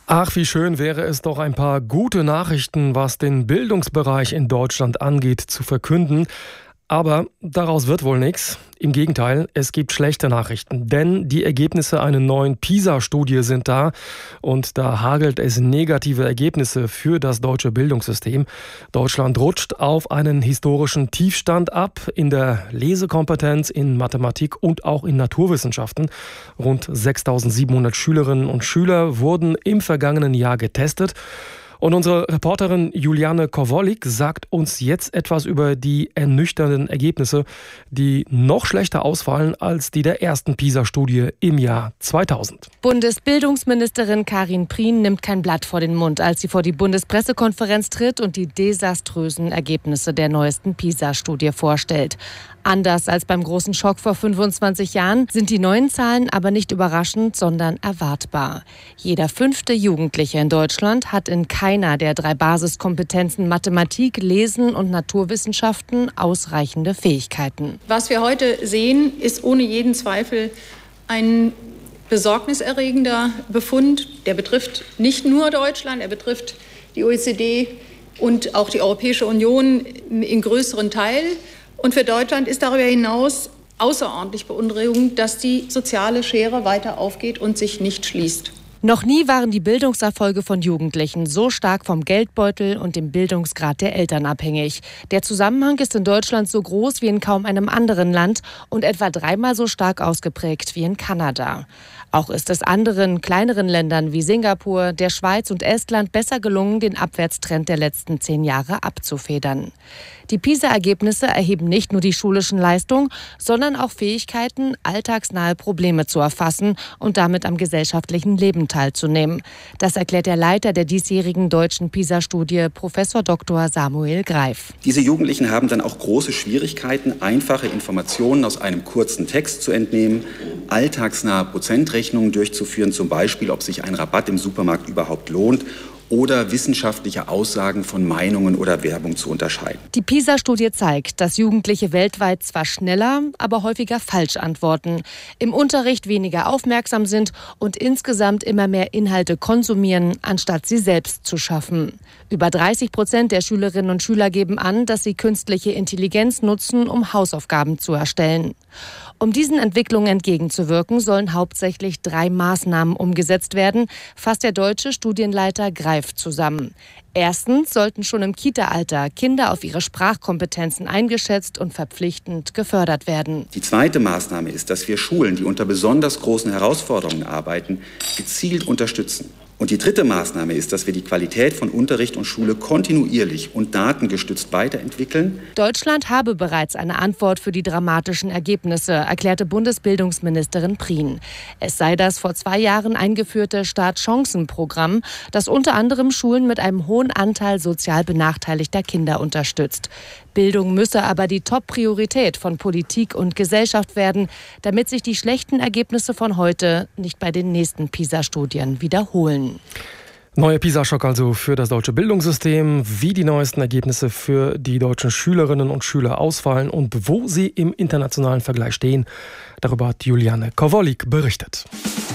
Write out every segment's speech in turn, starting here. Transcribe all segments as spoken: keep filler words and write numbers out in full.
Ach, wie schön wäre es doch, ein paar gute Nachrichten, was den Bildungsbereich in Deutschland angeht, zu verkünden. Aber daraus wird wohl nichts. Im Gegenteil, es gibt schlechte Nachrichten. Denn die Ergebnisse einer neuen PISA-Studie sind da. Und da hagelt es negative Ergebnisse für das deutsche Bildungssystem. Deutschland rutscht auf einen historischen Tiefstand ab in der Lesekompetenz, in Mathematik und auch in Naturwissenschaften. Rund sechstausendsiebenhundert Schülerinnen und Schüler wurden im vergangenen Jahr getestet. Und unsere Reporterin Juliane Kowolik sagt uns jetzt etwas über die ernüchternden Ergebnisse, die noch schlechter ausfallen als die der ersten PISA-Studie im Jahr zweitausend. Bundesbildungsministerin Karin Prien nimmt kein Blatt vor den Mund, als sie vor die Bundespressekonferenz tritt und die desaströsen Ergebnisse der neuesten PISA-Studie vorstellt. Anders als beim großen Schock vor fünfundzwanzig Jahren sind die neuen Zahlen aber nicht überraschend, sondern erwartbar. Jeder fünfte Jugendliche in Deutschland hat in keiner der drei Basiskompetenzen Mathematik, Lesen und Naturwissenschaften ausreichende Fähigkeiten. Was wir heute sehen, ist ohne jeden Zweifel ein besorgniserregender Befund. Der betrifft nicht nur Deutschland, er betrifft die O E C D und auch die Europäische Union in größeren Teil. Und für Deutschland ist darüber hinaus außerordentlich beunruhigend, dass die soziale Schere weiter aufgeht und sich nicht schließt. Noch nie waren die Bildungserfolge von Jugendlichen so stark vom Geldbeutel und dem Bildungsgrad der Eltern abhängig. Der Zusammenhang ist in Deutschland so groß wie in kaum einem anderen Land und etwa dreimal so stark ausgeprägt wie in Kanada. Auch ist es anderen, kleineren Ländern wie Singapur, der Schweiz und Estland besser gelungen, den Abwärtstrend der letzten zehn Jahre abzufedern. Die PISA-Ergebnisse erheben nicht nur die schulischen Leistungen, sondern auch Fähigkeiten, alltagsnahe Probleme zu erfassen und damit am gesellschaftlichen Leben teilzunehmen. Das erklärt der Leiter der diesjährigen deutschen PISA-Studie, Professor Doktor Samuel Greif. Diese Jugendlichen haben dann auch große Schwierigkeiten, einfache Informationen aus einem kurzen Text zu entnehmen, alltagsnahe Prozentrechnungen durchzuführen, zum Beispiel, ob sich ein Rabatt im Supermarkt überhaupt lohnt, oder wissenschaftliche Aussagen von Meinungen oder Werbung zu unterscheiden. Die PISA-Studie zeigt, dass Jugendliche weltweit zwar schneller, aber häufiger falsch antworten, im Unterricht weniger aufmerksam sind und insgesamt immer mehr Inhalte konsumieren, anstatt sie selbst zu schaffen. Über dreißig Prozent der Schülerinnen und Schüler geben an, dass sie künstliche Intelligenz nutzen, um Hausaufgaben zu erstellen. Um diesen Entwicklungen entgegenzuwirken, sollen hauptsächlich drei Maßnahmen umgesetzt werden, fasst der deutsche Studienleiter Greif zusammen. Erstens sollten schon im Kita-Alter Kinder auf ihre Sprachkompetenzen eingeschätzt und verpflichtend gefördert werden. Die zweite Maßnahme ist, dass wir Schulen, die unter besonders großen Herausforderungen arbeiten, gezielt unterstützen. Und die dritte Maßnahme ist, dass wir die Qualität von Unterricht und Schule kontinuierlich und datengestützt weiterentwickeln. Deutschland habe bereits eine Antwort für die dramatischen Ergebnisse, erklärte Bundesbildungsministerin Prien. Es sei das vor zwei Jahren eingeführte Start-Chancen-Programm, das unter anderem Schulen mit einem hohen Anteil sozial benachteiligter Kinder unterstützt. Bildung müsse aber die Top-Priorität von Politik und Gesellschaft werden, damit sich die schlechten Ergebnisse von heute nicht bei den nächsten PISA-Studien wiederholen. Neuer PISA-Schock also für das deutsche Bildungssystem, wie die neuesten Ergebnisse für die deutschen Schülerinnen und Schüler ausfallen und wo sie im internationalen Vergleich stehen. Darüber hat Juliane Kowolik berichtet.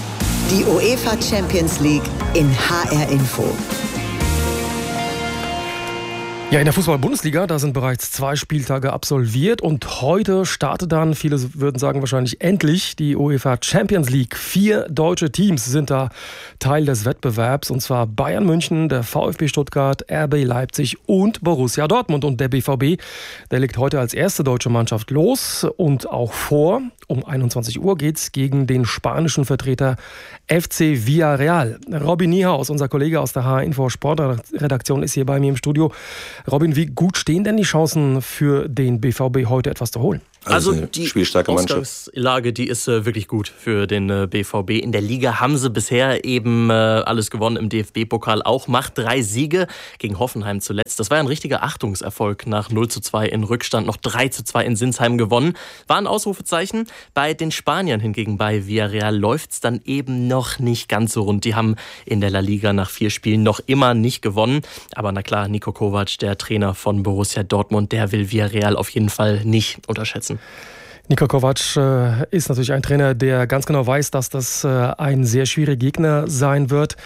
Die UEFA Champions League in H R Info. Ja, in der Fußball-Bundesliga, da sind bereits zwei Spieltage absolviert und heute startet dann, viele würden sagen wahrscheinlich endlich, die UEFA Champions League. Vier deutsche Teams sind da Teil des Wettbewerbs, und zwar Bayern München, der VfB Stuttgart, R B Leipzig und Borussia Dortmund. Und der B V B, der legt heute als erste deutsche Mannschaft los und auch vor. Um einundzwanzig Uhr geht's gegen den spanischen Vertreter F C Villarreal. Robin Niehaus, unser Kollege aus der H R-Info Sportredaktion, ist hier bei mir im Studio. Robin, wie gut stehen denn die Chancen für den B V B heute etwas zu holen? Also, also die spielstarke Ausgangslage, die ist äh, wirklich gut für den äh, B V B. In der Liga haben sie bisher eben äh, alles gewonnen im D F B-Pokal. Auch macht drei Siege gegen Hoffenheim zuletzt. Das war ein richtiger Achtungserfolg nach null zu zwei in Rückstand. Noch drei zu zwei in Sinsheim gewonnen. War ein Ausrufezeichen. Bei den Spaniern hingegen bei Villarreal läuft's dann eben noch nicht ganz so rund. Die haben in der La Liga nach vier Spielen noch immer nicht gewonnen. Aber na klar, Niko Kovac, der Trainer von Borussia Dortmund, der will Villarreal auf jeden Fall nicht unterschätzen. Niko Kovac äh, ist natürlich ein Trainer, der ganz genau weiß, dass das äh, ein sehr schwieriger Gegner sein wird.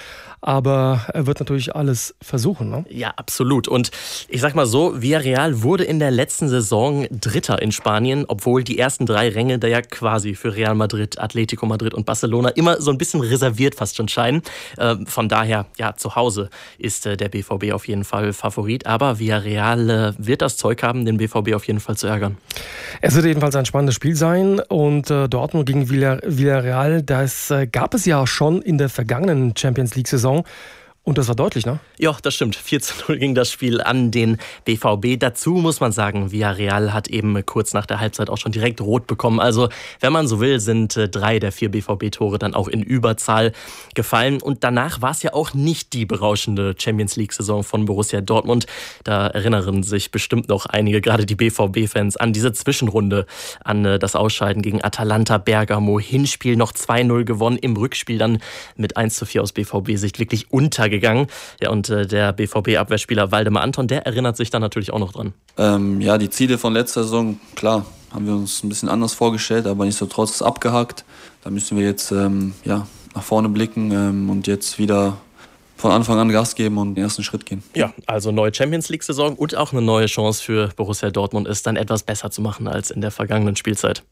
aber er wird natürlich alles versuchen. Ne? Ja, absolut. Und ich sag mal so, Villarreal wurde in der letzten Saison Dritter in Spanien, obwohl die ersten drei Ränge da ja quasi für Real Madrid, Atletico Madrid und Barcelona immer so ein bisschen reserviert fast schon scheinen. Von daher, ja, zu Hause ist der B V B auf jeden Fall Favorit, aber Villarreal wird das Zeug haben, den B V B auf jeden Fall zu ärgern. Es wird jedenfalls ein spannendes Spiel sein und äh, Dortmund gegen Villarreal, das äh, gab es ja schon in der vergangenen Champions League-Saison. Und das war deutlich, ne? Ja, das stimmt. vier zu null ging das Spiel an den B V B. Dazu muss man sagen, Villarreal hat eben kurz nach der Halbzeit auch schon direkt rot bekommen. Also, wenn man so will, sind drei der vier B V B-Tore dann auch in Überzahl gefallen. Und danach war es ja auch nicht die berauschende Champions-League-Saison von Borussia Dortmund. Da erinnern sich bestimmt noch einige, gerade die B V B-Fans, an diese Zwischenrunde, an das Ausscheiden gegen Atalanta Bergamo. Hinspiel noch zwei null gewonnen, im Rückspiel dann mit eins zu vier aus B V B-Sicht wirklich untergegangen. gegangen. Ja, und äh, der B V B-Abwehrspieler Waldemar Anton, der erinnert sich dann natürlich auch noch dran. Ähm, ja, die Ziele von letzter Saison, klar, haben wir uns ein bisschen anders vorgestellt, aber nichtsdestotrotz abgehakt. Da müssen wir jetzt ähm, ja, nach vorne blicken ähm, und jetzt wieder von Anfang an Gas geben und den ersten Schritt gehen. Ja, also neue Champions-League-Saison und auch eine neue Chance für Borussia Dortmund ist dann etwas besser zu machen als in der vergangenen Spielzeit.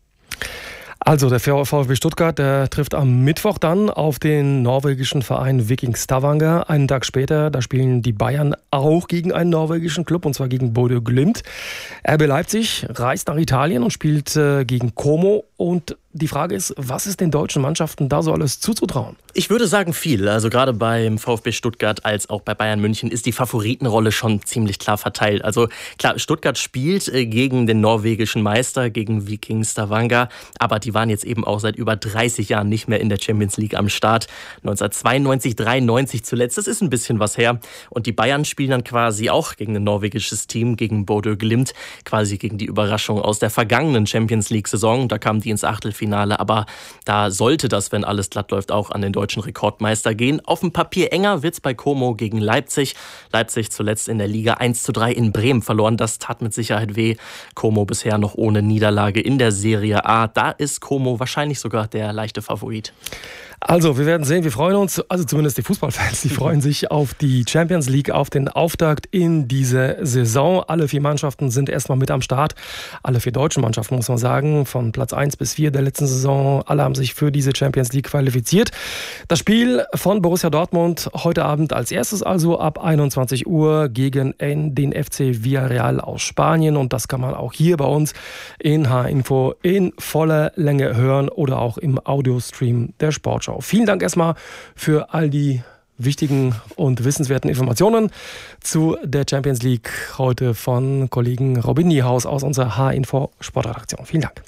Also der VfB Stuttgart, der trifft am Mittwoch dann auf den norwegischen Verein Viking Stavanger. Einen Tag später, da spielen die Bayern auch gegen einen norwegischen Club, und zwar gegen Bodø Glimt. R B Leipzig reist nach Italien und spielt äh, gegen Como. Und die Frage ist, was ist den deutschen Mannschaften da so alles zuzutrauen? Ich würde sagen viel. Also gerade beim VfB Stuttgart als auch bei Bayern München ist die Favoritenrolle schon ziemlich klar verteilt. Also klar, Stuttgart spielt äh, gegen den norwegischen Meister, gegen Viking Stavanger, aber die waren jetzt eben auch seit über dreißig Jahren nicht mehr in der Champions League am Start. neunzehnhundertzweiundneunzig, dreiundneunzig zuletzt, das ist ein bisschen was her. Und die Bayern spielen dann quasi auch gegen ein norwegisches Team, gegen Bodø Glimt, quasi gegen die Überraschung aus der vergangenen Champions League-Saison. Da kamen die ins Achtelfinale, aber da sollte das, wenn alles glatt läuft, auch an den deutschen Rekordmeister gehen. Auf dem Papier enger wird's bei Como gegen Leipzig. Leipzig zuletzt in der Liga eins zu drei in Bremen verloren. Das tat mit Sicherheit weh. Como bisher noch ohne Niederlage in der Serie A. Da ist Como wahrscheinlich sogar der leichte Favorit. Also, wir werden sehen, wir freuen uns, also zumindest die Fußballfans, die freuen sich auf die Champions League, auf den Auftakt in diese Saison. Alle vier Mannschaften sind erstmal mit am Start. Alle vier deutschen Mannschaften, muss man sagen, von Platz eins bis vier der letzten Saison. Alle haben sich für diese Champions League qualifiziert. Das Spiel von Borussia Dortmund heute Abend als erstes also ab einundzwanzig Uhr gegen den F C Villarreal aus Spanien. Und das kann man auch hier bei uns in H-Info in voller Länge hören oder auch im Audiostream der Sportschau. Vielen Dank erstmal für all die wichtigen und wissenswerten Informationen zu der Champions League heute von Kollegen Robin Niehaus aus unserer H-Info Sportredaktion. Vielen Dank.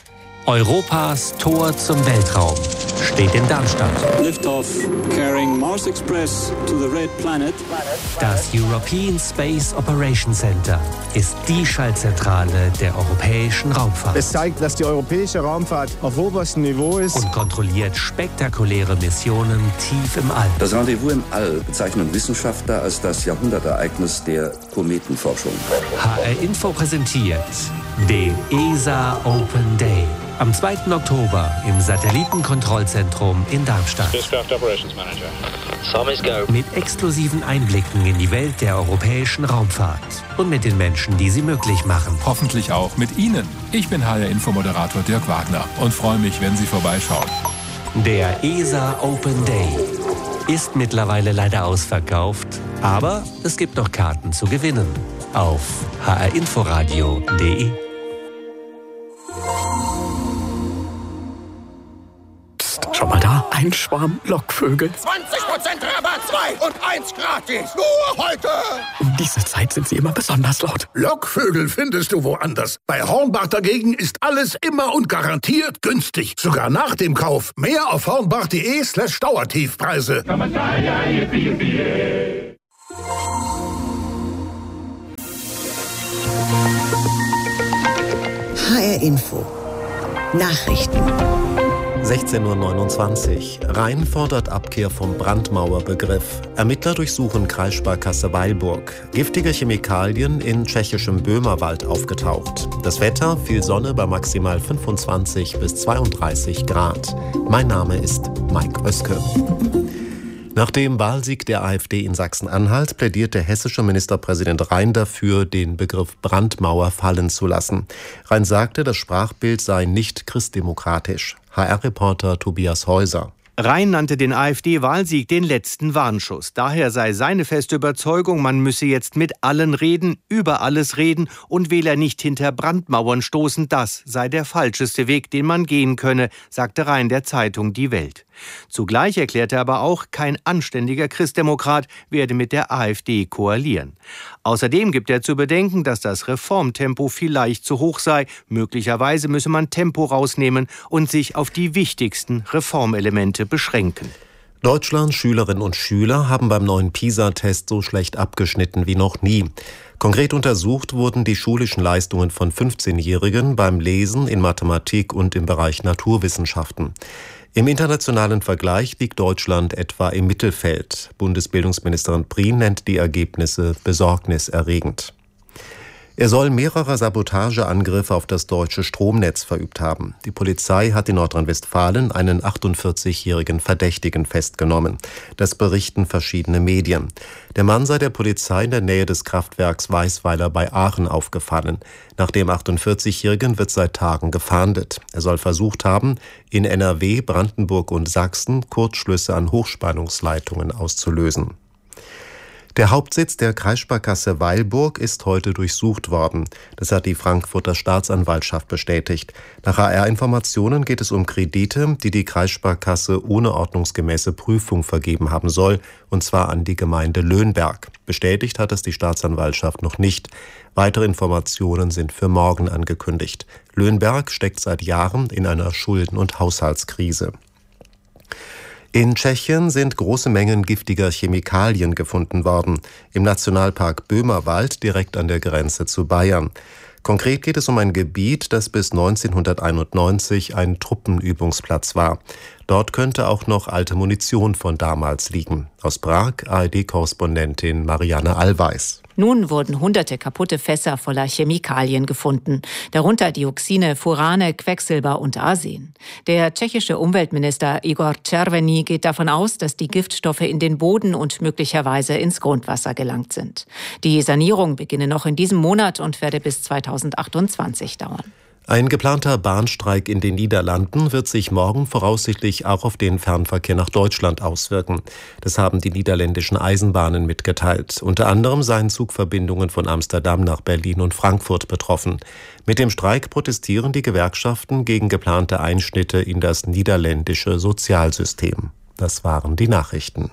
Europas Tor zum Weltraum steht in Darmstadt. Liftoff carrying Mars Express to the Red Planet. Das European Space Operations Center ist die Schaltzentrale der europäischen Raumfahrt. Es zeigt, dass die europäische Raumfahrt auf oberstem Niveau ist und kontrolliert spektakuläre Missionen tief im All. Das Rendezvous im All bezeichnen Wissenschaftler als das Jahrhundertereignis der Kometenforschung. H R Info präsentiert den E S A Open Day. Am zweiten Oktober im Satellitenkontrollzentrum in Darmstadt. Operations Manager. Mit exklusiven Einblicken in die Welt der europäischen Raumfahrt und mit den Menschen, die sie möglich machen. Hoffentlich auch mit Ihnen. Ich bin H R-Info-Moderator Dirk Wagner und freue mich, wenn Sie vorbeischauen. Der E S A Open Day ist mittlerweile leider ausverkauft, aber es gibt noch Karten zu gewinnen auf h r inforadio punkt d e. Schau mal da, ein Schwarm Lockvögel. zwanzig Prozent Rabatt, zwei und eins gratis. Nur heute. Um diese Zeit sind sie immer besonders laut. Lockvögel findest du woanders. Bei Hornbach dagegen ist alles immer und garantiert günstig. Sogar nach dem Kauf. Mehr auf hornbach.de slash Dauertiefpreise. H R Info. Nachrichten. sechzehn Uhr neunundzwanzig. Rhein fordert Abkehr vom Brandmauerbegriff. Ermittler durchsuchen Kreissparkasse Weilburg. Giftige Chemikalien in tschechischem Böhmerwald aufgetaucht. Das Wetter, viel Sonne bei maximal fünfundzwanzig bis zweiunddreißig Grad. Mein Name ist Mike Oeske. Nach dem Wahlsieg der AfD in Sachsen-Anhalt plädiert der hessische Ministerpräsident Rhein dafür, den Begriff Brandmauer fallen zu lassen. Rhein sagte, das Sprachbild sei nicht christdemokratisch. H R-Reporter Tobias Häuser. Rhein nannte den AfD-Wahlsieg den letzten Warnschuss. Daher sei seine feste Überzeugung, man müsse jetzt mit allen reden, über alles reden und Wähler nicht hinter Brandmauern stoßen. Das sei der falscheste Weg, den man gehen könne, sagte Rhein der Zeitung Die Welt. Zugleich erklärte er aber auch, kein anständiger Christdemokrat werde mit der AfD koalieren. Außerdem gibt er zu bedenken, dass das Reformtempo vielleicht zu hoch sei. Möglicherweise müsse man Tempo rausnehmen und sich auf die wichtigsten Reformelemente beschränken. Deutschlands Schülerinnen und Schüler haben beim neuen PISA-Test so schlecht abgeschnitten wie noch nie. Konkret untersucht wurden die schulischen Leistungen von fünfzehnjährigen beim Lesen, in Mathematik und im Bereich Naturwissenschaften. Im internationalen Vergleich liegt Deutschland etwa im Mittelfeld. Bundesbildungsministerin Prien nennt die Ergebnisse besorgniserregend. Er soll mehrere Sabotageangriffe auf das deutsche Stromnetz verübt haben. Die Polizei hat in Nordrhein-Westfalen einen achtundvierzigjährigen Verdächtigen festgenommen. Das berichten verschiedene Medien. Der Mann sei der Polizei in der Nähe des Kraftwerks Weißweiler bei Aachen aufgefallen. Nach dem achtundvierzigjährigen wird seit Tagen gefahndet. Er soll versucht haben, in N R W, Brandenburg und Sachsen Kurzschlüsse an Hochspannungsleitungen auszulösen. Der Hauptsitz der Kreissparkasse Weilburg ist heute durchsucht worden. Das hat die Frankfurter Staatsanwaltschaft bestätigt. Nach H R-Informationen geht es um Kredite, die die Kreissparkasse ohne ordnungsgemäße Prüfung vergeben haben soll, und zwar an die Gemeinde Löhnberg. Bestätigt hat es die Staatsanwaltschaft noch nicht. Weitere Informationen sind für morgen angekündigt. Löhnberg steckt seit Jahren in einer Schulden- und Haushaltskrise. In Tschechien sind große Mengen giftiger Chemikalien gefunden worden, im Nationalpark Böhmerwald direkt an der Grenze zu Bayern. Konkret geht es um ein Gebiet, das bis neunzehnhunderteinundneunzig ein Truppenübungsplatz war. Dort könnte auch noch alte Munition von damals liegen. Aus Prag A R D-Korrespondentin Marianne Allweis. Nun wurden hunderte kaputte Fässer voller Chemikalien gefunden, darunter Dioxine, Furane, Quecksilber und Arsen. Der tschechische Umweltminister Igor Červený geht davon aus, dass die Giftstoffe in den Boden und möglicherweise ins Grundwasser gelangt sind. Die Sanierung beginne noch in diesem Monat und werde bis zweitausendachtundzwanzig dauern. Ein geplanter Bahnstreik in den Niederlanden wird sich morgen voraussichtlich auch auf den Fernverkehr nach Deutschland auswirken. Das haben die niederländischen Eisenbahnen mitgeteilt. Unter anderem seien Zugverbindungen von Amsterdam nach Berlin und Frankfurt betroffen. Mit dem Streik protestieren die Gewerkschaften gegen geplante Einschnitte in das niederländische Sozialsystem. Das waren die Nachrichten.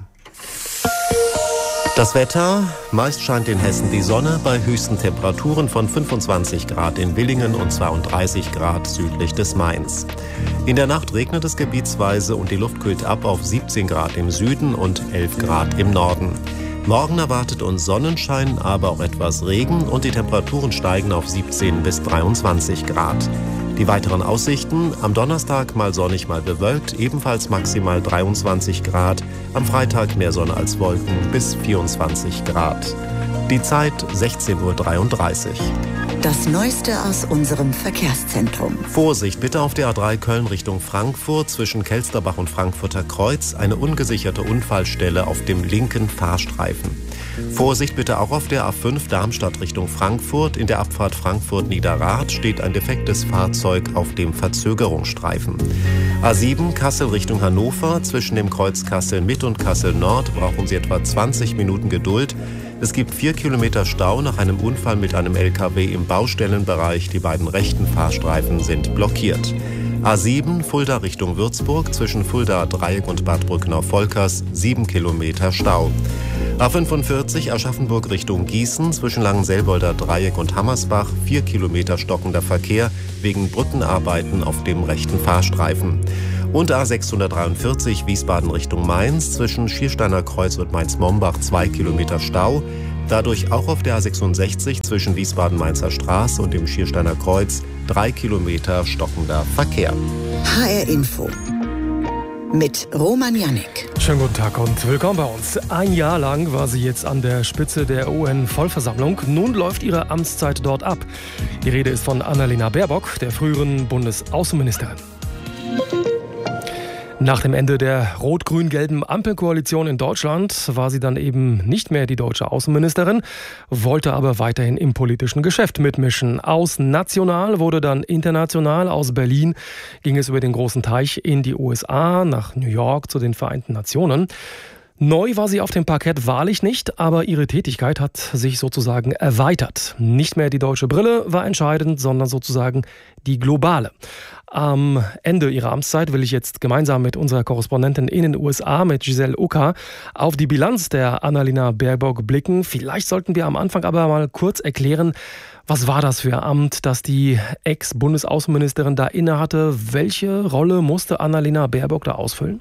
Das Wetter: Meist scheint in Hessen die Sonne bei höchsten Temperaturen von fünfundzwanzig Grad in Villingen und zweiunddreißig Grad südlich des Mains. In der Nacht regnet es gebietsweise und die Luft kühlt ab auf siebzehn Grad im Süden und elf Grad im Norden. Morgen erwartet uns Sonnenschein, aber auch etwas Regen und die Temperaturen steigen auf siebzehn bis dreiundzwanzig Grad. Die weiteren Aussichten: am Donnerstag mal sonnig, mal bewölkt, ebenfalls maximal dreiundzwanzig Grad. Am Freitag mehr Sonne als Wolken bis vierundzwanzig Grad. Die Zeit sechzehn Uhr dreiunddreißig. Das Neueste aus unserem Verkehrszentrum. Vorsicht bitte auf der A drei Köln Richtung Frankfurt zwischen Kelsterbach und Frankfurter Kreuz. Eine ungesicherte Unfallstelle auf dem linken Fahrstreifen. Vorsicht bitte auch auf der A fünf Darmstadt Richtung Frankfurt. In der Abfahrt Frankfurt-Niederrad steht ein defektes Fahrzeug auf dem Verzögerungsstreifen. A sieben Kassel Richtung Hannover. Zwischen dem Kreuz Kassel Mitt und Kassel Nord brauchen Sie etwa zwanzig Minuten Geduld. Es gibt vier Kilometer Stau nach einem Unfall mit einem L K W im Baustellenbereich. Die beiden rechten Fahrstreifen sind blockiert. A sieben Fulda Richtung Würzburg. Zwischen Fulda Dreieck und Bad Brücknau-Volkers sieben Kilometer Stau. A fünfundvierzig Aschaffenburg Richtung Gießen. Zwischen Langenselbolder Dreieck und Hammersbach vier Kilometer stockender Verkehr wegen Brückenarbeiten auf dem rechten Fahrstreifen. Und A sechshundertdreiundvierzig Wiesbaden Richtung Mainz. Zwischen Schiersteiner Kreuz und Mainz-Mombach zwei Kilometer Stau. Dadurch auch auf der A sechsundsechzig zwischen Wiesbaden-Mainzer Straße und dem Schiersteiner Kreuz drei Kilometer stockender Verkehr. H R Info mit Roman Janik. Schönen guten Tag und willkommen bei uns. Ein Jahr lang war sie jetzt an der Spitze der U N-Vollversammlung. Nun läuft ihre Amtszeit dort ab. Die Rede ist von Annalena Baerbock, der früheren Bundesaußenministerin. Nach dem Ende der rot-grün-gelben Ampelkoalition in Deutschland war sie dann eben nicht mehr die deutsche Außenministerin, wollte aber weiterhin im politischen Geschäft mitmischen. Aus national wurde dann international. Aus Berlin ging es über den großen Teich in die U S A, nach New York zu den Vereinten Nationen. Neu war sie auf dem Parkett wahrlich nicht, aber ihre Tätigkeit hat sich sozusagen erweitert. Nicht mehr die deutsche Brille war entscheidend, sondern sozusagen die globale. Am Ende ihrer Amtszeit will ich jetzt gemeinsam mit unserer Korrespondentin in den U S A, mit Giselle Ucker, auf die Bilanz der Annalena Baerbock blicken. Vielleicht sollten wir am Anfang aber mal kurz erklären, was war das für ein Amt, das die Ex-Bundesaußenministerin da innehatte? Welche Rolle musste Annalena Baerbock da ausfüllen?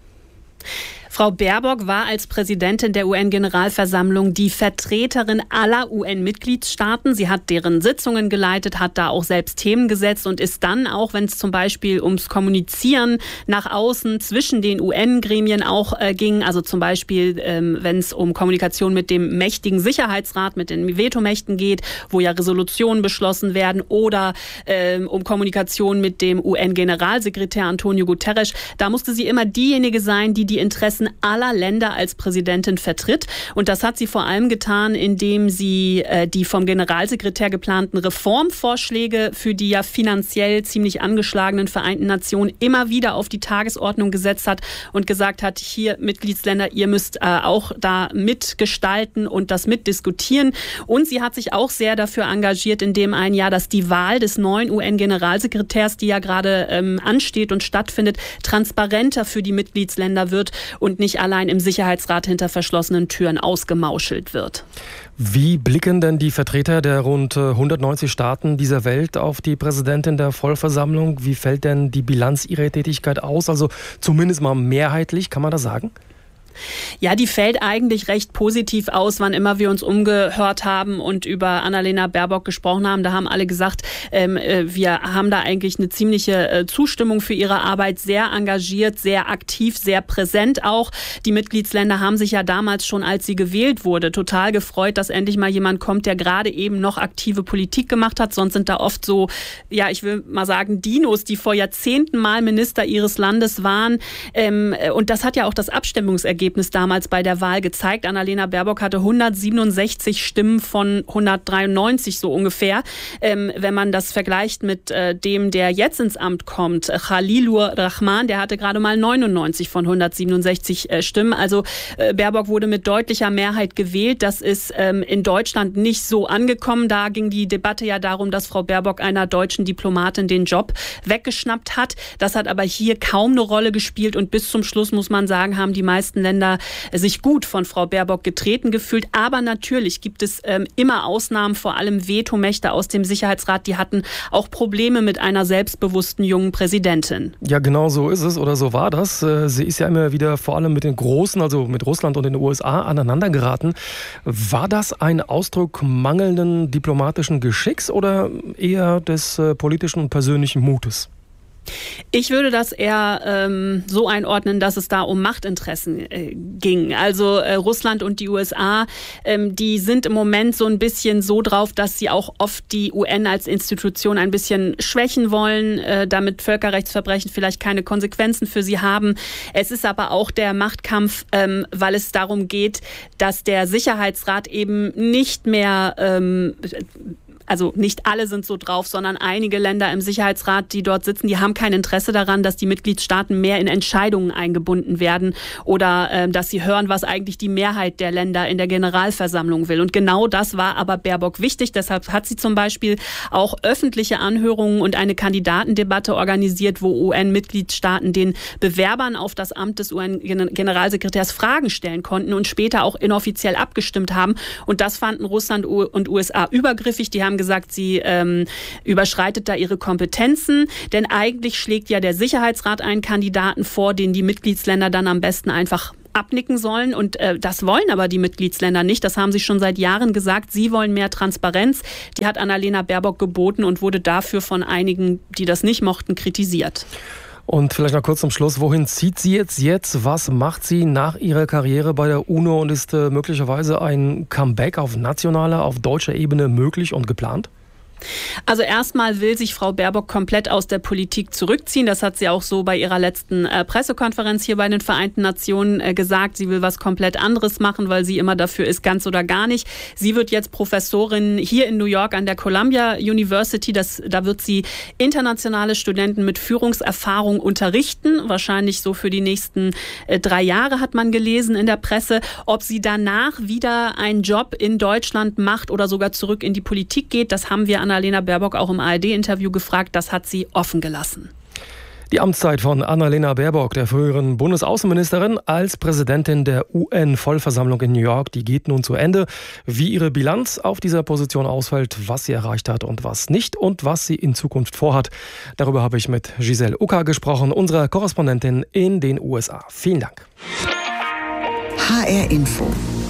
Frau Baerbock war als Präsidentin der U N-Generalversammlung die Vertreterin aller U N-Mitgliedstaaten. Sie hat deren Sitzungen geleitet, hat da auch selbst Themen gesetzt und ist dann auch, wenn es zum Beispiel ums Kommunizieren nach außen zwischen den U N-Gremien auch äh, ging, also zum Beispiel, ähm, wenn es um Kommunikation mit dem mächtigen Sicherheitsrat, mit den Vetomächten geht, wo ja Resolutionen beschlossen werden, oder ähm, um Kommunikation mit dem U N-Generalsekretär Antonio Guterres, da musste sie immer diejenige sein, die die Interessen aller Länder als Präsidentin vertritt. Und das hat sie vor allem getan, indem sie äh, die vom Generalsekretär geplanten Reformvorschläge für die ja finanziell ziemlich angeschlagenen Vereinten Nationen immer wieder auf die Tagesordnung gesetzt hat und gesagt hat, hier Mitgliedsländer, ihr müsst äh, auch da mitgestalten und das mitdiskutieren. Und sie hat sich auch sehr dafür engagiert, in dem ein Jahr, dass die Wahl des neuen U N-Generalsekretärs, die ja gerade ähm, ansteht und stattfindet, transparenter für die Mitgliedsländer wird und nicht allein im Sicherheitsrat hinter verschlossenen Türen ausgemauschelt wird. Wie blicken denn die Vertreter der rund hundertneunzig Staaten dieser Welt auf die Präsidentin der Vollversammlung? Wie fällt denn die Bilanz ihrer Tätigkeit aus? Also zumindest mal mehrheitlich, kann man das sagen? Ja, die fällt eigentlich recht positiv aus, wann immer wir uns umgehört haben und über Annalena Baerbock gesprochen haben. Da haben alle gesagt, ähm, wir haben da eigentlich eine ziemliche äh, Zustimmung für ihre Arbeit, sehr engagiert, sehr aktiv, sehr präsent auch. Die Mitgliedsländer haben sich ja damals schon, als sie gewählt wurde, total gefreut, dass endlich mal jemand kommt, der gerade eben noch aktive Politik gemacht hat. Sonst sind da oft so, ja, ich will mal sagen, Dinos, die vor Jahrzehnten mal Minister ihres Landes waren. Ähm, und das hat ja auch das Abstimmungsergebnis damals bei der Wahl gezeigt. Annalena Baerbock hatte hundertsiebenundsechzig Stimmen von hundertdreiundneunzig so ungefähr. Ähm, wenn man das vergleicht mit äh, dem, der jetzt ins Amt kommt, Khalilur Rahman, der hatte gerade mal neunundneunzig von hundertsiebenundsechzig äh, Stimmen. Also äh, Baerbock wurde mit deutlicher Mehrheit gewählt. Das ist ähm, in Deutschland nicht so angekommen. Da ging die Debatte ja darum, dass Frau Baerbock einer deutschen Diplomatin den Job weggeschnappt hat. Das hat aber hier kaum eine Rolle gespielt und bis zum Schluss, muss man sagen, haben die meisten Länder sich gut von Frau Baerbock getreten gefühlt. Aber natürlich gibt es ähm, immer Ausnahmen, vor allem Vetomächte aus dem Sicherheitsrat, die hatten auch Probleme mit einer selbstbewussten jungen Präsidentin. Ja, genau so ist es oder so war das. Sie ist ja immer wieder vor allem mit den Großen, also mit Russland und den U S A, aneinander geraten. War das ein Ausdruck mangelnden diplomatischen Geschicks oder eher des äh, politischen und persönlichen Mutes? Ich würde das eher ähm, so einordnen, dass es da um Machtinteressen äh, ging. Also äh, Russland und die U S A, ähm, die sind im Moment so ein bisschen so drauf, dass sie auch oft die U N als Institution ein bisschen schwächen wollen, äh, damit Völkerrechtsverbrechen vielleicht keine Konsequenzen für sie haben. Es ist aber auch der Machtkampf, ähm, weil es darum geht, dass der Sicherheitsrat eben nicht mehr ähm, Also nicht alle sind so drauf, sondern einige Länder im Sicherheitsrat, die dort sitzen, die haben kein Interesse daran, dass die Mitgliedstaaten mehr in Entscheidungen eingebunden werden oder äh, dass sie hören, was eigentlich die Mehrheit der Länder in der Generalversammlung will. Und genau das war aber Baerbock wichtig. Deshalb hat sie zum Beispiel auch öffentliche Anhörungen und eine Kandidatendebatte organisiert, wo U N-Mitgliedstaaten den Bewerbern auf das Amt des U N-Generalsekretärs Fragen stellen konnten und später auch inoffiziell abgestimmt haben. Und das fanden Russland und U S A übergriffig. Die haben gesagt, sie ähm, überschreitet da ihre Kompetenzen, denn eigentlich schlägt ja der Sicherheitsrat einen Kandidaten vor, den die Mitgliedsländer dann am besten einfach abnicken sollen und äh, das wollen aber die Mitgliedsländer nicht. Das haben sie schon seit Jahren gesagt. Sie wollen mehr Transparenz. Die hat Annalena Baerbock geboten und wurde dafür von einigen, die das nicht mochten, kritisiert. Und vielleicht noch kurz zum Schluss, wohin zieht sie jetzt jetzt? Was macht sie nach ihrer Karriere bei der UNO und ist äh, möglicherweise ein Comeback auf nationaler, auf deutscher Ebene möglich und geplant? Also erstmal will sich Frau Baerbock komplett aus der Politik zurückziehen. Das hat sie auch so bei ihrer letzten äh, Pressekonferenz hier bei den Vereinten Nationen äh, gesagt. Sie will was komplett anderes machen, weil sie immer dafür ist, ganz oder gar nicht. Sie wird jetzt Professorin hier in New York an der Columbia University. Das, da wird sie internationale Studenten mit Führungserfahrung unterrichten. Wahrscheinlich so für die nächsten äh, drei Jahre, hat man gelesen in der Presse. Ob sie danach wieder einen Job in Deutschland macht oder sogar zurück in die Politik geht, das haben wir Annalena Baerbock auch im A R D-Interview gefragt. Das hat sie offen gelassen. Die Amtszeit von Annalena Baerbock, der früheren Bundesaußenministerin, als Präsidentin der U N-Vollversammlung in New York, die geht nun zu Ende. Wie ihre Bilanz auf dieser Position ausfällt, was sie erreicht hat und was nicht und was sie in Zukunft vorhat, darüber habe ich mit Giselle Ucker gesprochen, unserer Korrespondentin in den U S A. Vielen Dank. H R Info.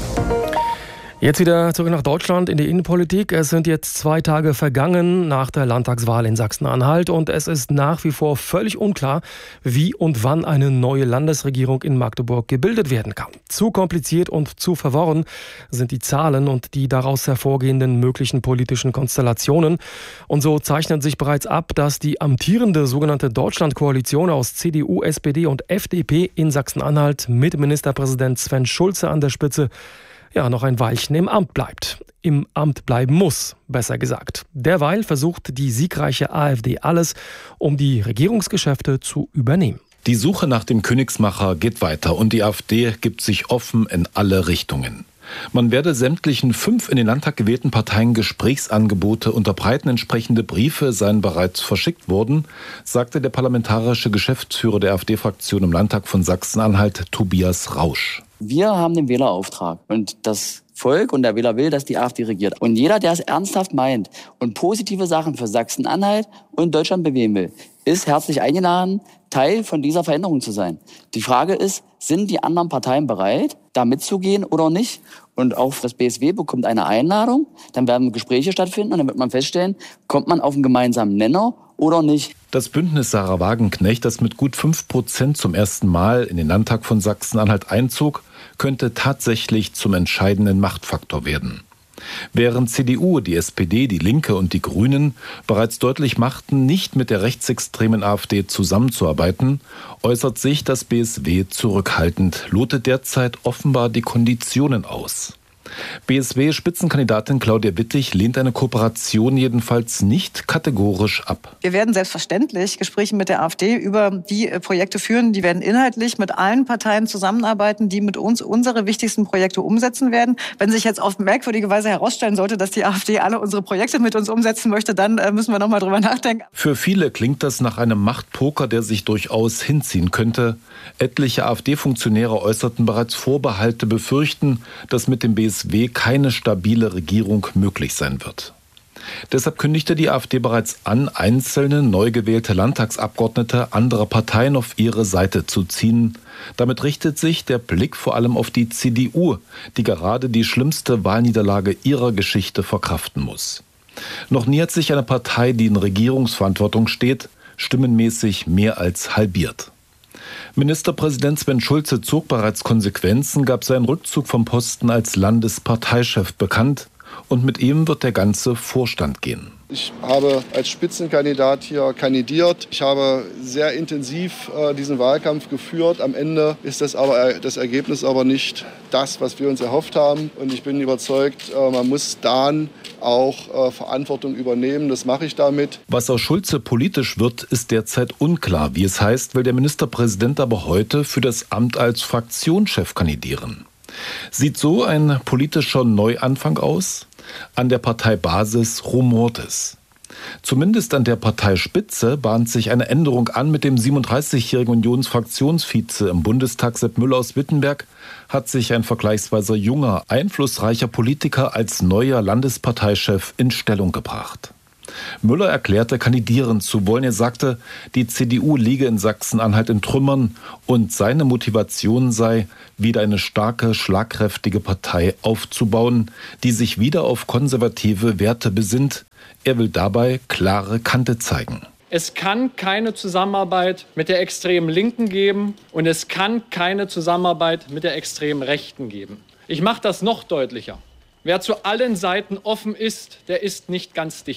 Jetzt wieder zurück nach Deutschland in die Innenpolitik. Es sind jetzt zwei Tage vergangen nach der Landtagswahl in Sachsen-Anhalt und es ist nach wie vor völlig unklar, wie und wann eine neue Landesregierung in Magdeburg gebildet werden kann. Zu kompliziert und zu verworren sind die Zahlen und die daraus hervorgehenden möglichen politischen Konstellationen. Und so zeichnet sich bereits ab, dass die amtierende sogenannte Deutschlandkoalition aus C D U, S P D und F D P in Sachsen-Anhalt mit Ministerpräsident Sven Schulze an der Spitze ja noch ein Weilchen im Amt bleibt. Im Amt bleiben muss, besser gesagt. Derweil versucht die siegreiche AfD alles, um die Regierungsgeschäfte zu übernehmen. Die Suche nach dem Königsmacher geht weiter und die AfD gibt sich offen in alle Richtungen. Man werde sämtlichen fünf in den Landtag gewählten Parteien Gesprächsangebote unterbreiten. Entsprechende Briefe seien bereits verschickt worden, sagte der parlamentarische Geschäftsführer der AfD-Fraktion im Landtag von Sachsen-Anhalt, Tobias Rausch. Wir haben den Wählerauftrag und das Volk und der Wähler will, dass die AfD regiert. Und jeder, der es ernsthaft meint und positive Sachen für Sachsen-Anhalt und Deutschland bewegen will, ist herzlich eingeladen, Teil von dieser Veränderung zu sein. Die Frage ist, sind die anderen Parteien bereit, da mitzugehen oder nicht? Und auch das B S W bekommt eine Einladung, dann werden Gespräche stattfinden und dann wird man feststellen, kommt man auf einen gemeinsamen Nenner oder nicht. Das Bündnis Sarah Wagenknecht, das mit gut fünf Prozent zum ersten Mal in den Landtag von Sachsen-Anhalt einzog, könnte tatsächlich zum entscheidenden Machtfaktor werden. Während C D U, die S P D, die Linke und die Grünen bereits deutlich machten, nicht mit der rechtsextremen AfD zusammenzuarbeiten, äußert sich das B S W zurückhaltend, lotet derzeit offenbar die Konditionen aus. B S W-Spitzenkandidatin Claudia Wittig lehnt eine Kooperation jedenfalls nicht kategorisch ab. Wir werden selbstverständlich Gespräche mit der AfD über die Projekte führen. Die werden inhaltlich mit allen Parteien zusammenarbeiten, die mit uns unsere wichtigsten Projekte umsetzen werden. Wenn sich jetzt auf merkwürdige Weise herausstellen sollte, dass die AfD alle unsere Projekte mit uns umsetzen möchte, dann müssen wir noch mal drüber nachdenken. Für viele klingt das nach einem Machtpoker, der sich durchaus hinziehen könnte. Etliche AfD-Funktionäre äußerten bereits Vorbehalte, befürchten, dass mit dem B S W keine stabile Regierung möglich sein wird. Deshalb kündigte die AfD bereits an, einzelne neu gewählte Landtagsabgeordnete anderer Parteien auf ihre Seite zu ziehen. Damit richtet sich der Blick vor allem auf die C D U, die gerade die schlimmste Wahlniederlage ihrer Geschichte verkraften muss. Noch nie hat sich eine Partei, die in Regierungsverantwortung steht, stimmenmäßig mehr als halbiert. Ministerpräsident Sven Schulze zog bereits Konsequenzen, gab seinen Rückzug vom Posten als Landesparteichef bekannt und mit ihm wird der ganze Vorstand gehen. Ich habe als Spitzenkandidat hier kandidiert. Ich habe sehr intensiv äh, diesen Wahlkampf geführt. Am Ende ist das, aber, das Ergebnis aber nicht das, was wir uns erhofft haben. Und ich bin überzeugt, äh, man muss dann auch äh, Verantwortung übernehmen. Das mache ich damit. Was aus Schulze politisch wird, ist derzeit unklar. Wie es heißt, will der Ministerpräsident aber heute für das Amt als Fraktionschef kandidieren. Sieht so ein politischer Neuanfang aus? An der Parteibasis rumort es. Zumindest an der Parteispitze bahnt sich eine Änderung an. Mit dem siebenunddreißigjährigen Unionsfraktionsvize im Bundestag Sepp Müller aus Wittenberg hat sich ein vergleichsweise junger, einflussreicher Politiker als neuer Landesparteichef in Stellung gebracht. Müller erklärte, kandidieren zu wollen. Er sagte, die C D U liege in Sachsen-Anhalt in Trümmern und seine Motivation sei, wieder eine starke, schlagkräftige Partei aufzubauen, die sich wieder auf konservative Werte besinnt. Er will dabei klare Kante zeigen. Es kann keine Zusammenarbeit mit der extremen Linken geben und es kann keine Zusammenarbeit mit der extremen Rechten geben. Ich mache das noch deutlicher. Wer zu allen Seiten offen ist, der ist nicht ganz dicht.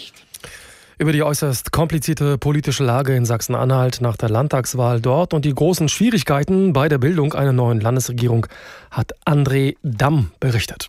Über die äußerst komplizierte politische Lage in Sachsen-Anhalt nach der Landtagswahl dort und die großen Schwierigkeiten bei der Bildung einer neuen Landesregierung hat André Damm berichtet.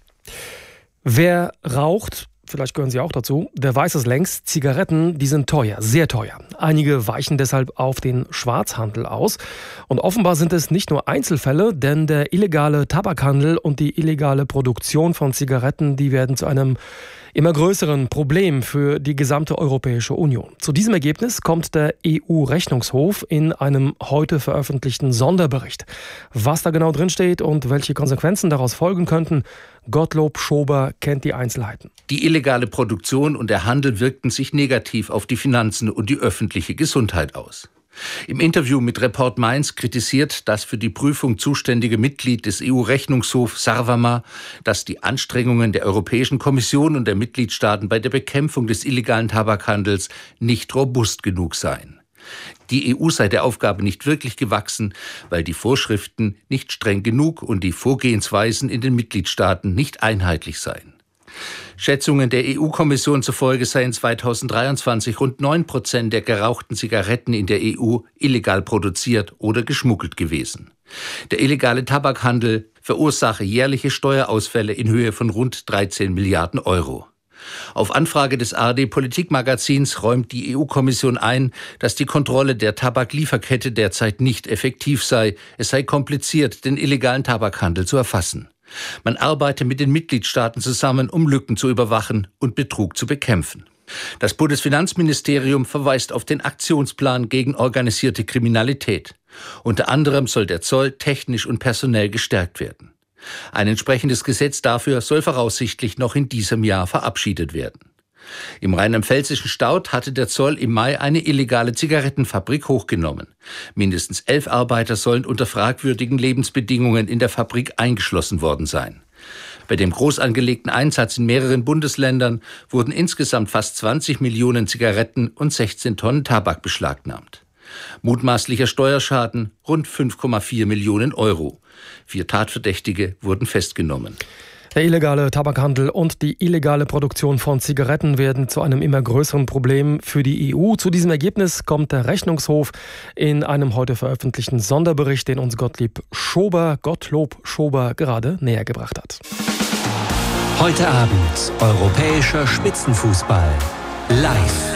Wer raucht, vielleicht gehören Sie auch dazu, der weiß es längst, Zigaretten, die sind teuer, sehr teuer. Einige weichen deshalb auf den Schwarzhandel aus. Und offenbar sind es nicht nur Einzelfälle, denn der illegale Tabakhandel und die illegale Produktion von Zigaretten, die werden zu einem immer größeren Problem für die gesamte Europäische Union. Zu diesem Ergebnis kommt der E U-Rechnungshof in einem heute veröffentlichten Sonderbericht. Was da genau drinsteht und welche Konsequenzen daraus folgen könnten, Gottlob Schober kennt die Einzelheiten. Die illegale Produktion und der Handel wirkten sich negativ auf die Finanzen und die öffentliche Gesundheit aus. Im Interview mit Report Mainz kritisiert das für die Prüfung zuständige Mitglied des E U-Rechnungshofs Sarvamaa, dass die Anstrengungen der Europäischen Kommission und der Mitgliedstaaten bei der Bekämpfung des illegalen Tabakhandels nicht robust genug seien. Die E U sei der Aufgabe nicht wirklich gewachsen, weil die Vorschriften nicht streng genug und die Vorgehensweisen in den Mitgliedstaaten nicht einheitlich seien. Schätzungen der E U-Kommission zufolge seien zweitausenddreiundzwanzig rund neun Prozent der gerauchten Zigaretten in der E U illegal produziert oder geschmuggelt gewesen. Der illegale Tabakhandel verursache jährliche Steuerausfälle in Höhe von rund dreizehn Milliarden Euro. Auf Anfrage des A R D-Politikmagazins räumt die E U-Kommission ein, dass die Kontrolle der Tabaklieferkette derzeit nicht effektiv sei. Es sei kompliziert, den illegalen Tabakhandel zu erfassen. Man arbeite mit den Mitgliedstaaten zusammen, um Lücken zu überwachen und Betrug zu bekämpfen. Das Bundesfinanzministerium verweist auf den Aktionsplan gegen organisierte Kriminalität. Unter anderem soll der Zoll technisch und personell gestärkt werden. Ein entsprechendes Gesetz dafür soll voraussichtlich noch in diesem Jahr verabschiedet werden. Im rheinland-pfälzischen Staudt hatte der Zoll im Mai eine illegale Zigarettenfabrik hochgenommen. Mindestens elf Arbeiter sollen unter fragwürdigen Lebensbedingungen in der Fabrik eingeschlossen worden sein. Bei dem groß angelegten Einsatz in mehreren Bundesländern wurden insgesamt fast zwanzig Millionen Zigaretten und sechzehn Tonnen Tabak beschlagnahmt. Mutmaßlicher Steuerschaden rund fünf Komma vier Millionen Euro. Vier Tatverdächtige wurden festgenommen. Der illegale Tabakhandel und die illegale Produktion von Zigaretten werden zu einem immer größeren Problem für die E U. Zu diesem Ergebnis kommt der Rechnungshof in einem heute veröffentlichten Sonderbericht, den uns Gottlieb Schober, Gottlob Schober gerade näher gebracht hat. Heute Abend europäischer Spitzenfußball live.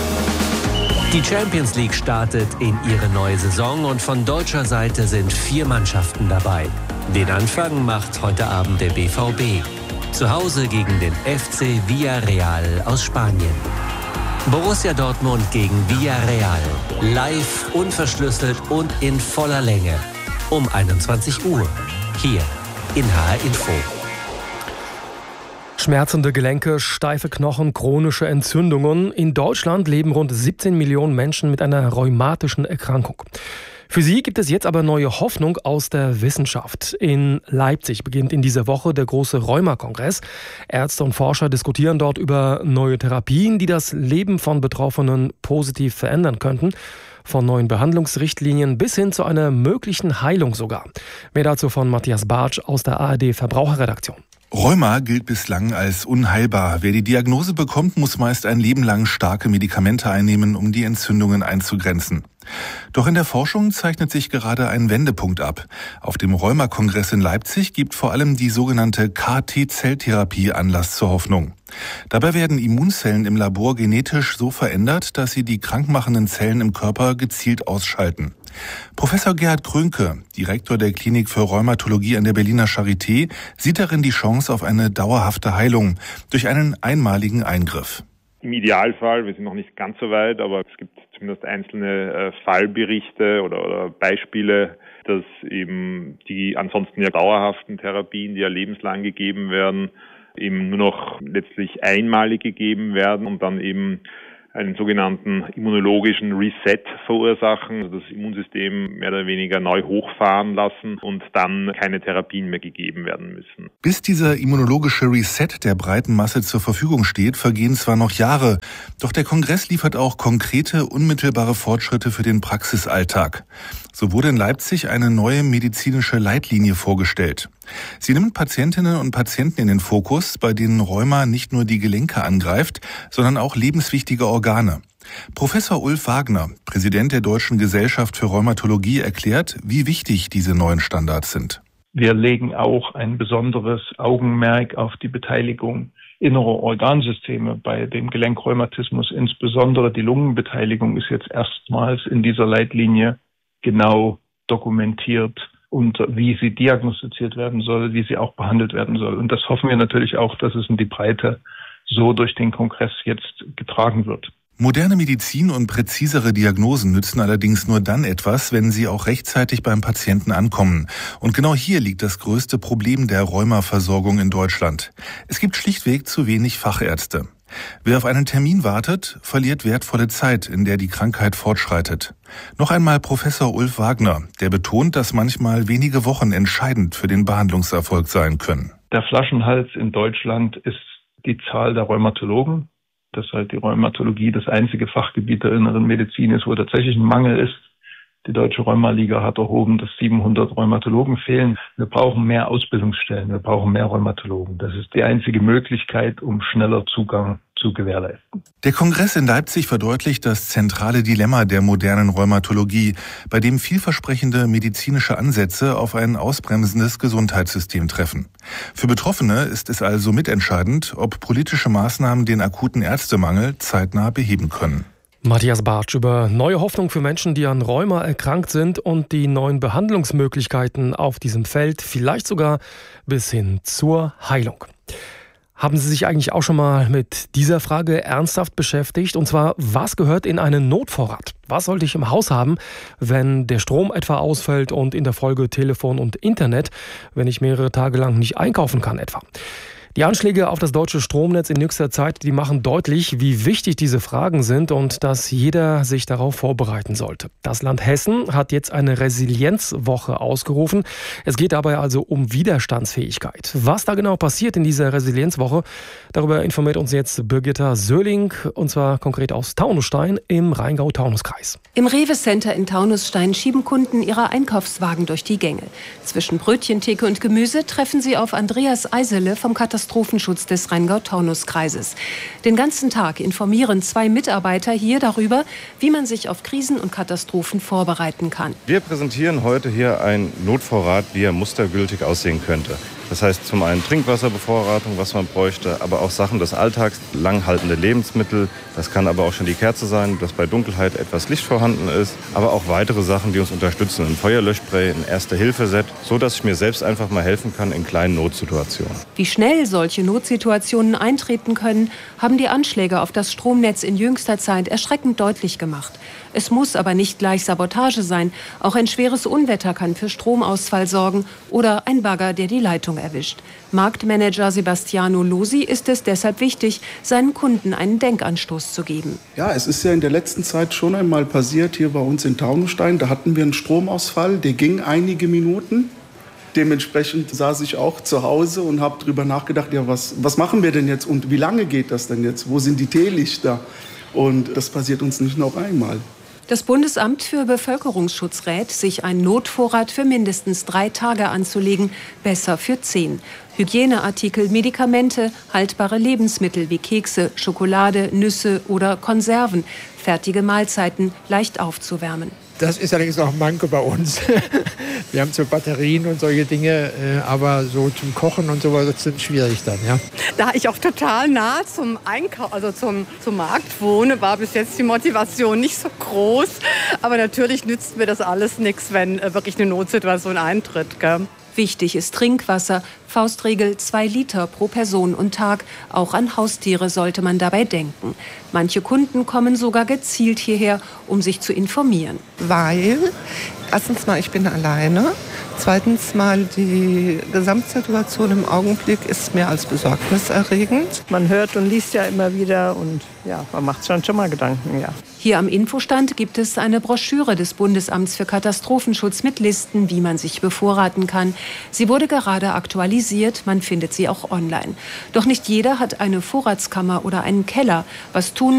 Die Champions League startet in ihre neue Saison und von deutscher Seite sind vier Mannschaften dabei. Den Anfang macht heute Abend der B V B. Zu Hause gegen den F C Villarreal aus Spanien. Borussia Dortmund gegen Villarreal. Live, unverschlüsselt und in voller Länge. Um einundzwanzig Uhr. Hier in H R Info. Schmerzende Gelenke, steife Knochen, chronische Entzündungen. In Deutschland leben rund siebzehn Millionen Menschen mit einer rheumatischen Erkrankung. Für sie gibt es jetzt aber neue Hoffnung aus der Wissenschaft. In Leipzig beginnt in dieser Woche der große Rheuma-Kongress. Ärzte und Forscher diskutieren dort über neue Therapien, die das Leben von Betroffenen positiv verändern könnten. Von neuen Behandlungsrichtlinien bis hin zu einer möglichen Heilung sogar. Mehr dazu von Matthias Bartsch aus der A R D-Verbraucherredaktion. Rheuma gilt bislang als unheilbar. Wer die Diagnose bekommt, muss meist ein Leben lang starke Medikamente einnehmen, um die Entzündungen einzugrenzen. Doch in der Forschung zeichnet sich gerade ein Wendepunkt ab. Auf dem Rheuma-Kongress in Leipzig gibt vor allem die sogenannte K T-Zelltherapie Anlass zur Hoffnung. Dabei werden Immunzellen im Labor genetisch so verändert, dass sie die krankmachenden Zellen im Körper gezielt ausschalten. Professor Gerhard Krönke, Direktor der Klinik für Rheumatologie an der Berliner Charité, sieht darin die Chance auf eine dauerhafte Heilung durch einen einmaligen Eingriff. Im Idealfall, wir sind noch nicht ganz so weit, aber es gibt zumindest einzelne äh, Fallberichte oder, oder Beispiele, dass eben die ansonsten ja dauerhaften Therapien, die ja lebenslang gegeben werden, eben nur noch letztlich einmalig gegeben werden und dann eben einen sogenannten immunologischen Reset verursachen, also das Immunsystem mehr oder weniger neu hochfahren lassen und dann keine Therapien mehr gegeben werden müssen. Bis dieser immunologische Reset der breiten Masse zur Verfügung steht, vergehen zwar noch Jahre, doch der Kongress liefert auch konkrete, unmittelbare Fortschritte für den Praxisalltag. So wurde in Leipzig eine neue medizinische Leitlinie vorgestellt. Sie nimmt Patientinnen und Patienten in den Fokus, bei denen Rheuma nicht nur die Gelenke angreift, sondern auch lebenswichtige Organe. Professor Ulf Wagner, Präsident der Deutschen Gesellschaft für Rheumatologie, erklärt, wie wichtig diese neuen Standards sind. Wir legen auch ein besonderes Augenmerk auf die Beteiligung innerer Organsysteme bei dem Gelenkrheumatismus. Insbesondere die Lungenbeteiligung ist jetzt erstmals in dieser Leitlinie genau dokumentiert und wie sie diagnostiziert werden soll, wie sie auch behandelt werden soll. Und das hoffen wir natürlich auch, dass es in die Breite so durch den Kongress jetzt getragen wird. Moderne Medizin und präzisere Diagnosen nützen allerdings nur dann etwas, wenn sie auch rechtzeitig beim Patienten ankommen. Und genau hier liegt das größte Problem der Rheumaversorgung in Deutschland. Es gibt schlichtweg zu wenig Fachärzte. Wer auf einen Termin wartet, verliert wertvolle Zeit, in der die Krankheit fortschreitet. Noch einmal Professor Ulf Wagner, der betont, dass manchmal wenige Wochen entscheidend für den Behandlungserfolg sein können. Der Flaschenhals in Deutschland ist die Zahl der Rheumatologen. Dass halt die Rheumatologie das einzige Fachgebiet der inneren Medizin ist, wo tatsächlich ein Mangel ist. Die Deutsche Rheumaliga hat erhoben, dass siebenhundert Rheumatologen fehlen. Wir brauchen mehr Ausbildungsstellen, wir brauchen mehr Rheumatologen. Das ist die einzige Möglichkeit, um schneller Zugang zu gewährleisten. Der Kongress in Leipzig verdeutlicht das zentrale Dilemma der modernen Rheumatologie, bei dem vielversprechende medizinische Ansätze auf ein ausbremsendes Gesundheitssystem treffen. Für Betroffene ist es also mitentscheidend, ob politische Maßnahmen den akuten Ärztemangel zeitnah beheben können. Matthias Bartsch über neue Hoffnung für Menschen, die an Rheuma erkrankt sind und die neuen Behandlungsmöglichkeiten auf diesem Feld, vielleicht sogar bis hin zur Heilung. Haben Sie sich eigentlich auch schon mal mit dieser Frage ernsthaft beschäftigt? Und zwar, was gehört in einen Notvorrat? Was sollte ich im Haus haben, wenn der Strom etwa ausfällt und in der Folge Telefon und Internet, wenn ich mehrere Tage lang nicht einkaufen kann etwa? Die Anschläge auf das deutsche Stromnetz in jüngster Zeit, die machen deutlich, wie wichtig diese Fragen sind und dass jeder sich darauf vorbereiten sollte. Das Land Hessen hat jetzt eine Resilienzwoche ausgerufen. Es geht dabei also um Widerstandsfähigkeit. Was da genau passiert in dieser Resilienzwoche, darüber informiert uns jetzt Birgitta Söhling, und zwar konkret aus Taunusstein im Rheingau-Taunus-Kreis. Im Rewe-Center in Taunusstein schieben Kunden ihre Einkaufswagen durch die Gänge. Zwischen Brötchentheke und Gemüse treffen sie auf Andreas Eisele vom Katastrophenschutz Katastrophenschutz des Rheingau-Taunus-Kreises. Den ganzen Tag informieren zwei Mitarbeiter hier darüber, wie man sich auf Krisen und Katastrophen vorbereiten kann. Wir präsentieren heute hier einen Notvorrat, wie er mustergültig aussehen könnte. Das heißt zum einen Trinkwasserbevorratung, was man bräuchte, aber auch Sachen des Alltags, langhaltende Lebensmittel. Das kann aber auch schon die Kerze sein, dass bei Dunkelheit etwas Licht vorhanden ist. Aber auch weitere Sachen, die uns unterstützen. Ein Feuerlöschspray, ein Erste-Hilfe-Set, so dass ich mir selbst einfach mal helfen kann in kleinen Notsituationen. Wie schnell solche Notsituationen eintreten können, haben die Anschläge auf das Stromnetz in jüngster Zeit erschreckend deutlich gemacht. Es muss aber nicht gleich Sabotage sein. Auch ein schweres Unwetter kann für Stromausfall sorgen oder ein Bagger, der die Leitung erwischt. Marktmanager Sebastiano Losi ist es deshalb wichtig, seinen Kunden einen Denkanstoß zu geben. Ja, es ist ja in der letzten Zeit schon einmal passiert hier bei uns in Taunusstein. Da hatten wir einen Stromausfall, der ging einige Minuten. Dementsprechend saß ich auch zu Hause und habe darüber nachgedacht, ja, was, was machen wir denn jetzt und wie lange geht das denn jetzt? Wo sind die Teelichter? Und das passiert uns nicht noch einmal. Das Bundesamt für Bevölkerungsschutz rät, sich einen Notvorrat für mindestens drei Tage anzulegen, besser für zehn. Hygieneartikel, Medikamente, haltbare Lebensmittel wie Kekse, Schokolade, Nüsse oder Konserven, fertige Mahlzeiten leicht aufzuwärmen. Das ist allerdings auch ein Manko bei uns. Wir haben so Batterien und solche Dinge, aber so zum Kochen und sowas ist es schwierig dann, ja. Da ich auch total nah zum Einkauf, also zum, zum Markt wohne, war bis jetzt die Motivation nicht so groß. Aber natürlich nützt mir das alles nichts, wenn wirklich eine Notsituation eintritt, gell? Wichtig ist Trinkwasser. Faustregel zwei Liter pro Person und Tag. Auch an Haustiere sollte man dabei denken. Manche Kunden kommen sogar gezielt hierher, um sich zu informieren. Weil, erstens mal, ich bin alleine. Zweitens mal, die Gesamtsituation im Augenblick ist mehr als besorgniserregend. Man hört und liest ja immer wieder und ja, man macht sich schon mal Gedanken, ja. Hier am Infostand gibt es eine Broschüre des Bundesamts für Katastrophenschutz mit Listen, wie man sich bevorraten kann. Sie wurde gerade aktualisiert, man findet sie auch online. Doch nicht jeder hat eine Vorratskammer oder einen Keller. Was tun